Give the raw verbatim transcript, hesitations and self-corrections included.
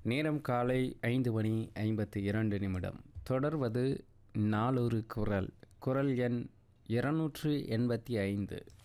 நேரம் காலை ஐந்து மணி ஐம்பத்தி இரண்டு நிமிடம். தொடர்வது நாளொரு குரல். குரல் எண் இருநூற்று எண்பத்தி ஐந்து.